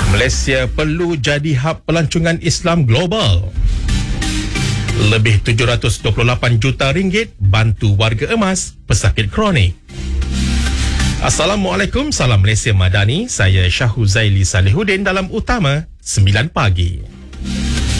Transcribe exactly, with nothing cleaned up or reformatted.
Malaysia perlu jadi hub pelancongan Islam global. Lebih tujuh ratus dua puluh lapan juta ringgit bantu warga emas pesakit kronik. Assalamualaikum, salam Malaysia Madani. Saya Syah Huzaili Salihuddin dalam Utama sembilan pagi.